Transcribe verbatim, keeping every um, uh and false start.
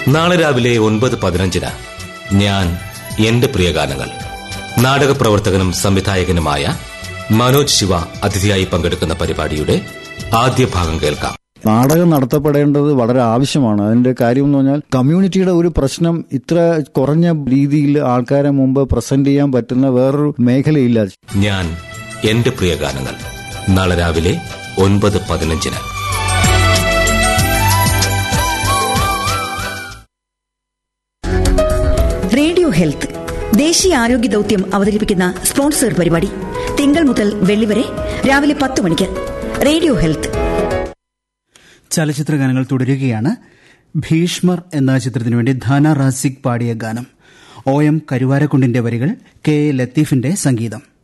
നാളെ രാവിലെ ഒൻപത് പതിനഞ്ചിന് ഞാൻ എന്റെ പ്രിയ ഗാനങ്ങൾ നാടക പ്രവർത്തകനും സംവിധായകനുമായ മനോജ് ശിവ അതിഥിയായി പങ്കെടുക്കുന്ന പരിപാടിയുടെ ആദ്യ ഭാഗം കേൾക്കാം. നാടകം നടത്തപ്പെടേണ്ടത് വളരെ ആവശ്യമാണ്. അതിന്റെ കാര്യം എന്ന് പറഞ്ഞാൽ കമ്മ്യൂണിറ്റിയുടെ ഒരു പ്രശ്നം ഇത്ര കുറഞ്ഞ രീതിയിൽ ആൾക്കാരെ മുമ്പ് പ്രസന്റ് ചെയ്യാൻ പറ്റുന്ന വേറൊരു മേഖലയില്ല. ഞാൻ എന്റെ പ്രിയ ഗാനങ്ങൾ നാളെ രാവിലെ ഒൻപത് പതിനഞ്ചിന്. റേഡിയോ ഹെൽത്ത് ദേശീയ ആരോഗ്യ ദൌത്യം അവതരിപ്പിക്കുന്ന സ്പോൺസർ പരിപാടി തിങ്കൾ മുതൽ വെള്ളി വരെ രാവിലെ പത്ത് മണിക്ക്. Radio health. ചലച്ചിത്ര ഗാനങ്ങൾ തുടരുകയാണ്. ഭീഷ്മർ എന്ന ചിത്രത്തിനു വേണ്ടി ധാന റാസിക് പാടിയ ഗാനം. ഒ എം കരുവാരക്കുണ്ടിന്റെ വരികൾ, കെ എ ലത്തീഫിന്റെ സംഗീതം.